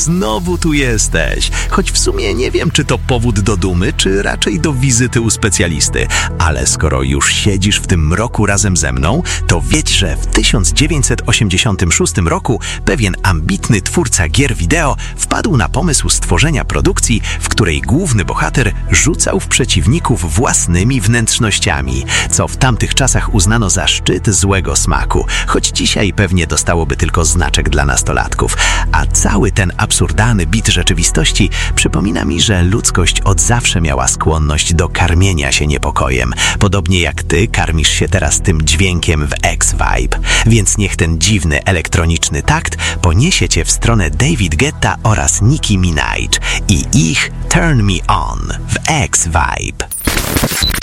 znowu tu jesteś. Choć w sumie nie wiem, czy to powód do dumy, czy raczej do wizyty u specjalisty. Ale skoro już siedzisz w tym mroku razem ze mną, to wiedz, że w 1986 roku pewien ambitny twórca gier wideo wpadł na pomysł stworzenia produkcji, w której główny bohater rzucał w przeciwników własnymi wnętrznościami, co w tamtych czasach uznano za szczyt złego smaku, choć dzisiaj pewnie dostałoby tylko znaczek dla nastolatków. A cały ten absurdalny bit rzeczywistości przypomina mi, że ludzkość od zawsze miała skłonność do karmienia się niepokojem, podobnie jak ty karmisz się teraz tym dźwiękiem w X-Vibe. Więc niech ten dziwny elektroniczny takt poniesie cię w stronę David Guetta oraz Nicki Minaj i ich Turn Me On w X-Vibe.